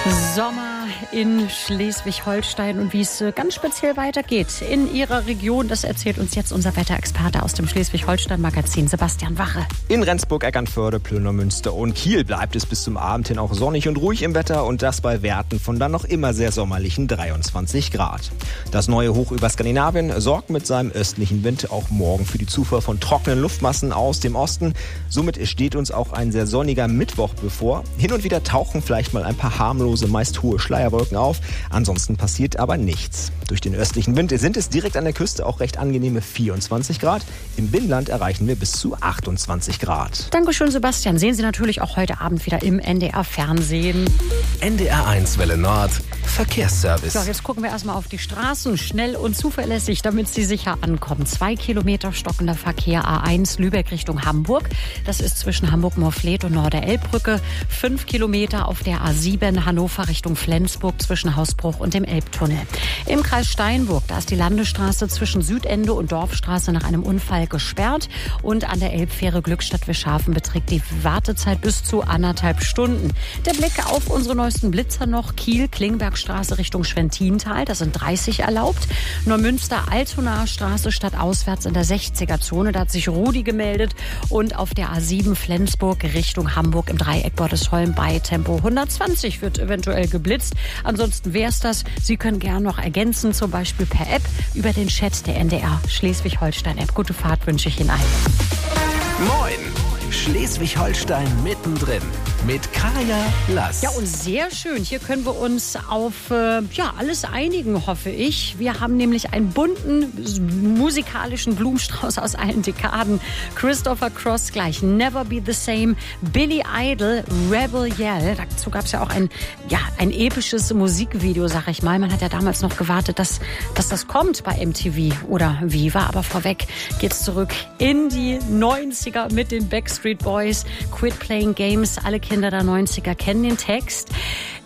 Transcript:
Sommer in Schleswig-Holstein und wie es ganz speziell weitergeht in Ihrer Region, das erzählt uns jetzt unser Wetterexperte aus dem Schleswig-Holstein-Magazin, Sebastian Wache. In Rendsburg, Eckernförde, Plönermünster und Kiel bleibt es bis zum Abend hin auch sonnig und ruhig im Wetter und das bei Werten von dann noch immer sehr sommerlichen 23 Grad. Das neue Hoch über Skandinavien sorgt mit seinem östlichen Wind auch morgen für die Zufuhr von trockenen Luftmassen aus dem Osten. Somit steht uns auch ein sehr sonniger Mittwoch bevor. Hin und wieder tauchen vielleicht mal ein paar harmlose, meist hohe Schleierwolken auf. Ansonsten passiert aber nichts. Durch den östlichen Wind sind es direkt an der Küste auch recht angenehme 24 Grad. Im Binnenland erreichen wir bis zu 28 Grad. Dankeschön, Sebastian. Sehen Sie natürlich auch heute Abend wieder im NDR-Fernsehen. NDR1 Welle Nord, Verkehrsservice. So, jetzt gucken wir erstmal auf die Straßen. Schnell und zuverlässig, damit Sie sicher ankommen. 2 Kilometer stockender Verkehr A1 Lübeck Richtung Hamburg. Das ist zwischen Hamburg-Morfleet und Norder-Elbbrücke. 5 Kilometer auf der A7 Hannover Richtung Flensburg zwischen Hausbruch und dem Elbtunnel. Im Kreis Steinburg, da ist die Landesstraße zwischen Südende und Dorfstraße nach einem Unfall gesperrt. Und an der Elbfähre Glückstadt-Wischhafen beträgt die Wartezeit bis zu 1,5 Stunden. Der Blick auf unsere neuesten Blitzer noch. Kiel, Klingbergstraße Richtung Schwentintal, da sind 30 erlaubt. Neumünster, Altonaer Straße stadtauswärts in der 60er-Zone, da hat sich Rudi gemeldet. Und auf der A7 Flensburg Richtung Hamburg im Dreieck Bordesholm bei Tempo 120 wird eventuell geblitzt. Ansonsten wär's das. Sie können gern noch ergänzen, zum Beispiel per App über den Chat der NDR Schleswig-Holstein-App. Gute Fahrt wünsche ich Ihnen allen. Moin! Schleswig-Holstein mittendrin mit Kaya Lass. Ja, und sehr schön. Hier können wir uns auf alles einigen, hoffe ich. Wir haben nämlich einen bunten musikalischen Blumenstrauß aus allen Dekaden. Christopher Cross gleich, Never Be the Same, Billy Idol, Rebel Yell. Dazu gab es ja auch ein episches Musikvideo, sag ich mal. Man hat ja damals noch gewartet, dass das kommt bei MTV oder Viva. Aber vorweg geht's zurück in die 90er mit den Backstreet Boys. Quit Playing Games. Alle Kinder der 90er kennen den Text.